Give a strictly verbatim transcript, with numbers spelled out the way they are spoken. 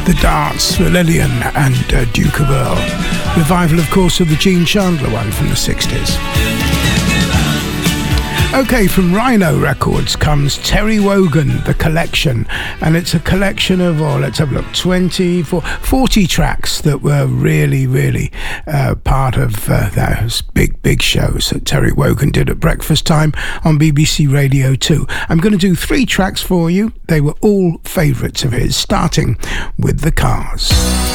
The Darts, Lillian and uh, Duke of Earl. Revival, of course, of the Gene Chandler one from the sixties. Okay, from Rhino Records comes Terry Wogan, The Collection, and it's a collection of, oh, let's have a look, twenty, forty tracks that were really, really uh, part of uh, those big, big shows that Terry Wogan did at breakfast time on B B C Radio two. I'm going to do three tracks for you. They were all favourites of his, starting with The Cars.